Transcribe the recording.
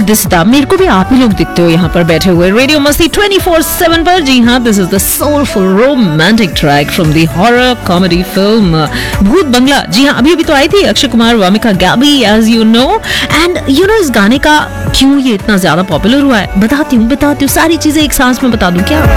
सीधे सीधा मेरे को भी आप ही लोग दिखते हो यहाँ पर बैठे हुए रेडियो मस्ती 24/7 पर। जी हाँ, this is the soulful romantic track from the horror comedy film भूत बंगला। जी हाँ, अभी तो आई थी Akshay Kumar, Wamiqa गैबी, as you know. And you know इस गाने का क्यों ये इतना ज्यादा पॉपुलर हुआ है, बताती हूँ सारी चीजें एक सांस में बता दूं क्या।